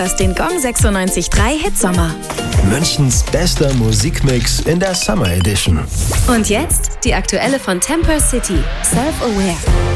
hörst den Gong 96.3 Hitsommer. Münchens bester Musikmix in der Summer Edition. Und jetzt die aktuelle von Temper City, Self-Aware.